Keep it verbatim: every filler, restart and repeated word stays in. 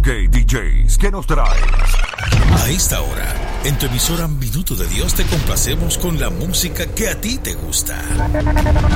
Gay D Js, ¿qué nos traes? A esta hora, en tu emisora Minuto de Dios te complacemos con la música que a ti te gusta.